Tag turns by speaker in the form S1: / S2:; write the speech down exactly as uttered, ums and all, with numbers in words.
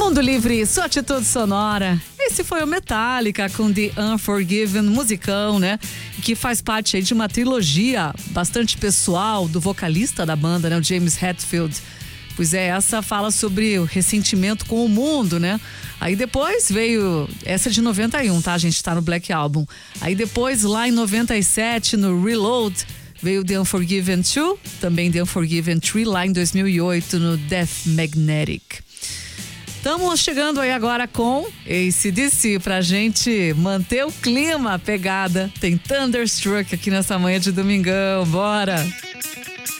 S1: Mundo Livre, sua atitude sonora. Esse foi o Metallica com The Unforgiven, musicão, né? Que faz parte aí de uma trilogia bastante pessoal do vocalista da banda, né? O James Hetfield. Pois é, essa fala sobre o ressentimento com o mundo, né? Aí depois veio, essa é de noventa e um, tá? A gente tá no Black Album. Aí depois, lá em noventa e sete, no Reload, veio The Unforgiven dois, também The Unforgiven três, lá em dois mil e oito, no Death Magnetic. Estamos chegando aí agora com A C D C pra gente manter o clima, a pegada. Tem Thunderstruck aqui nessa manhã de domingão, bora!